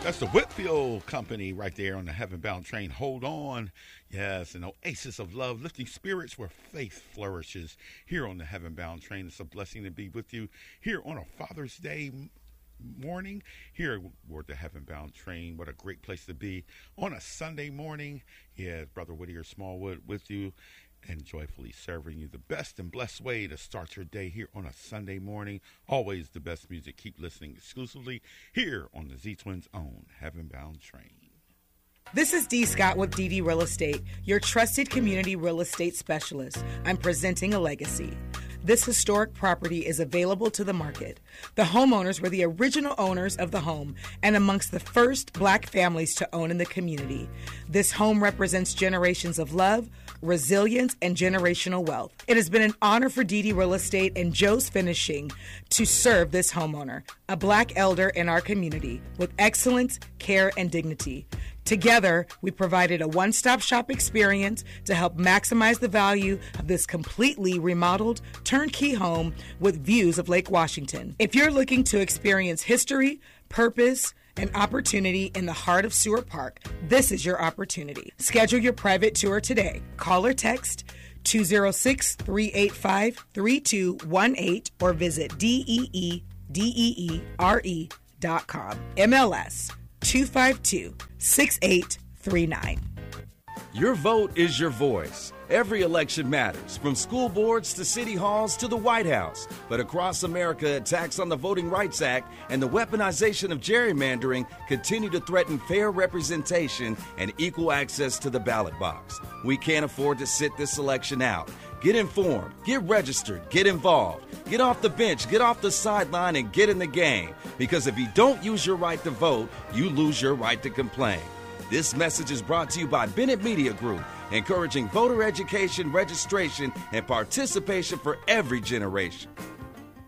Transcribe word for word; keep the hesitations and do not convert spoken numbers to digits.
That's the Whitfield Company right there on the Heaven Bound Train. Hold on. Yes, an oasis of love, lifting spirits where faith flourishes here on the Heaven Bound Train. It's a blessing to be with you here on a Father's Day morning here at the Heaven Bound Train. What a great place to be on a Sunday morning. Yeah, Brother Whittier Smallwood with you and joyfully serving you the best and blessed way to start your day here on a Sunday morning. Always the best music. Keep listening exclusively here on the Z-Twins' own Heaven Bound Train. This is Dee Scott with D D Real Estate, your trusted community real estate specialist. I'm presenting a legacy. This historic property is available to the market. The homeowners were the original owners of the home and amongst the first black families to own in the community. This home represents generations of love, resilience, and generational wealth. It has been an honor for D D Real Estate and Joe's Finishing to serve this homeowner, a black elder in our community, with excellence, care, and dignity. Together, we provided a one-stop shop experience to help maximize the value of this completely remodeled turnkey home with views of Lake Washington. If you're looking to experience history, purpose, and opportunity in the heart of Seward Park, this is your opportunity. Schedule your private tour today. Call or text two oh six, three eight five, three two one eight or visit D E E D E E R E dot com. M L S two five two, six eight three nine. Your vote is your voice. Every election matters, from school boards to city halls to the White House. But across America, attacks on the Voting Rights Act and the weaponization of gerrymandering continue to threaten fair representation and equal access to the ballot box. We can't afford to sit this election out. Get informed, get registered, get involved. Get off the bench, get off the sideline, and get in the game. Because if you don't use your right to vote, you lose your right to complain. This message is brought to you by Bennett Media Group, encouraging voter education, registration, and participation for every generation.